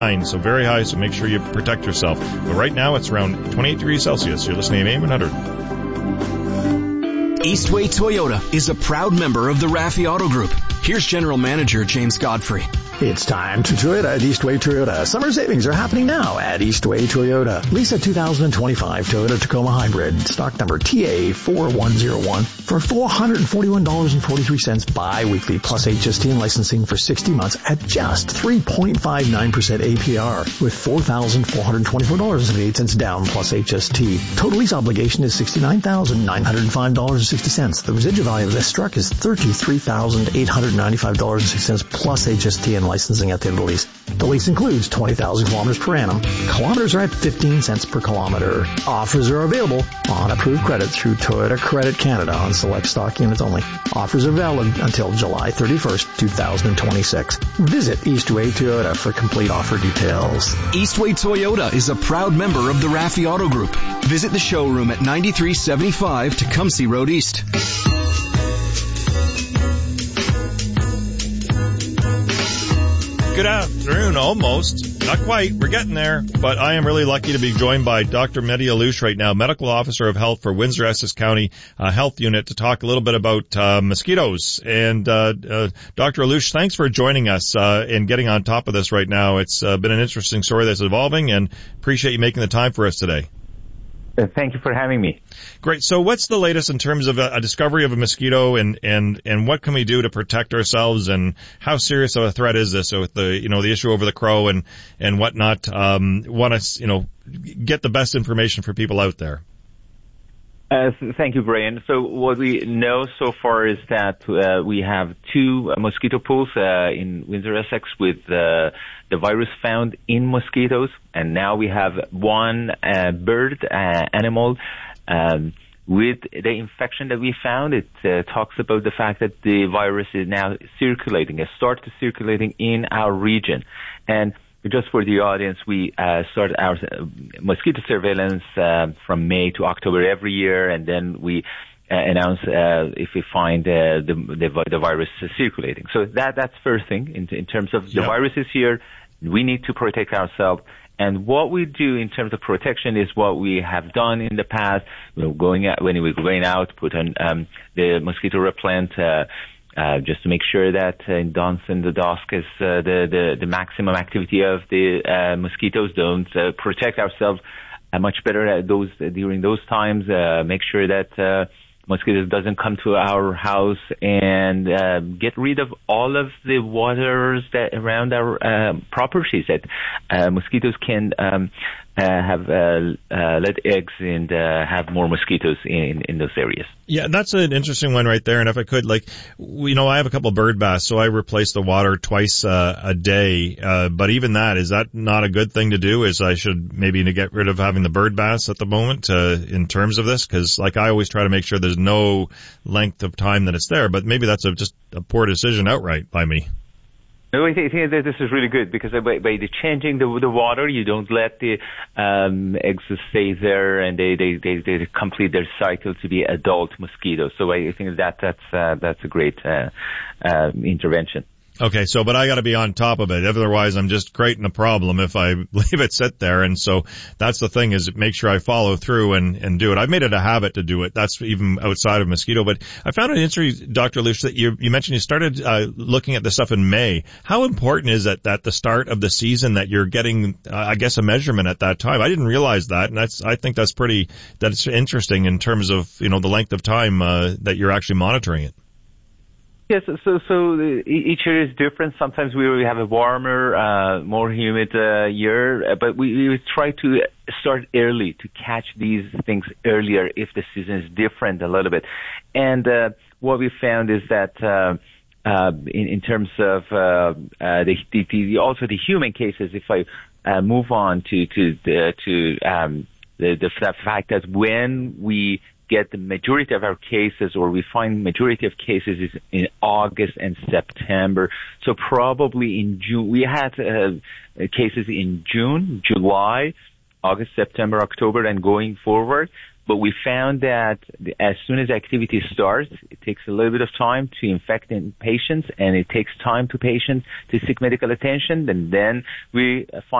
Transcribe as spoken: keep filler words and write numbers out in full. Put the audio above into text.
So very high, so make sure you protect yourself. But right now it's around twenty-eight degrees Celsius. You're listening to A M one hundred. Eastway Toyota is a proud member of the Raffi Auto Group. Here's General Manager James Godfrey. It's time to Toyota at Eastway Toyota. Summer savings are happening now at Eastway Toyota. Lease a two thousand twenty-five Toyota Tacoma Hybrid, stock number T A four one zero one, for four hundred forty-one dollars and forty-three cents bi-weekly, plus H S T and licensing for sixty months at just three point five nine percent A P R, with four thousand four hundred twenty-four dollars and eighty-eight cents down, plus H S T. Total lease obligation is sixty-nine thousand nine hundred five dollars and sixty cents. The residual value of this truck is thirty-three thousand eight hundred ninety-five dollars and sixty cents, plus H S T and licensing at the end of the lease. The lease includes twenty thousand kilometers per annum. Kilometers are at fifteen cents per kilometer. Offers are available on approved credit through Toyota Credit Canada on select stock units only. Offers are valid until July thirty-first, two thousand twenty-six. Visit Eastway Toyota for complete offer details. Eastway Toyota is a proud member of the Raffi Auto Group. Visit the showroom at ninety-three seventy-five Tecumseh Road East. Good afternoon, almost. Not quite. We're getting there. But I am really lucky to be joined by Doctor Mehdi Allouche right now, Medical Officer of Health for Windsor-Essex County uh, Health Unit, to talk a little bit about uh, mosquitoes. And uh, uh Doctor Allouche, thanks for joining us uh, and getting on top of this right now. It's uh, been an interesting story that's evolving, and appreciate you making the time for us today. Uh, thank you for having me. Great. So what's the latest in terms of a, a discovery of a mosquito, and, and, and what can we do to protect ourselves, and how serious of a threat is this with the, you know, the issue over the crow and, and whatnot? Um, want to, you know, get the best information for people out there. Uh, thank you, Brian. So what we know so far is that uh, we have two uh, mosquito pools uh, in Windsor-Essex with uh, the virus found in mosquitoes, and now we have one uh, bird uh, animal um, with the infection that we found. It uh, talks about the fact that the virus is now circulating, it started circulating in our region. And just for the audience, we uh, start our uh, mosquito surveillance uh, from May to October every year, and then we uh, announce uh, if we find uh, the, the the virus circulating. So that that's first thing in, in terms of the yep. virus is here. We need to protect ourselves. And what we do in terms of protection is what we have done in the past. We're going out, when we're going out, put on um, the mosquito repellent. Uh, Uh, just to make sure that uh, in dusk and the dusk is uh, the, the, the maximum activity of the uh, mosquitoes. Don't uh, protect ourselves uh, much better at those uh, during those times. Uh, make sure that uh, mosquitoes doesn't come to our house, and uh, get rid of all of the waters that around our uh, properties that uh, mosquitoes can um, uh, have uh, uh, let eggs and uh, have more mosquitoes in, in those areas. Yeah, that's an interesting one right there. And if I could, like, you know, I have a couple of bird baths, so I replace the water twice uh, a day. Uh, but even that, is that not a good thing to do? Is I should maybe to get rid of having the bird baths at the moment uh, in terms of this? Because, like, I always try to make sure there's no length of time that it's there. But maybe that's a, just a poor decision outright by me. No, I think that this is really good, because by, by the changing the, the water, you don't let the um, eggs stay there, and they, they, they, they complete their cycle to be adult mosquitoes. So I think that that's uh, that's a great uh, uh, intervention. Okay, so, but I gotta be on top of it. Otherwise, I'm just creating a problem if I leave it sit there. And so that's the thing, is make sure I follow through and, and do it. I've made it a habit to do it. That's even outside of mosquito. But I found it interesting, Doctor Allouche, that you, you mentioned you started, uh, looking at this stuff in May. How important is it at the start of the season that you're getting, uh, I guess, a measurement at that time? I didn't realize that. And that's, I think that's pretty, that's interesting in terms of, you know, the length of time, uh, that you're actually monitoring it. Yes, so so each year is different. Sometimes we have a warmer, uh, more humid uh, year, but we, we try to start early to catch these things earlier if the season is different a little bit. And uh, what we found is that uh, uh, in, in terms of uh, uh, the, the, the also the human cases, if I uh, move on to to the, to um, the, the fact that when we get the majority of our cases, or we find majority of cases is in August and September. So probably in June, we had uh, cases in June, July, August, September, October, and going forward. But we found that as soon as activity starts, it takes a little bit of time to infect in patients, and it takes time to patients to seek medical attention, and then we find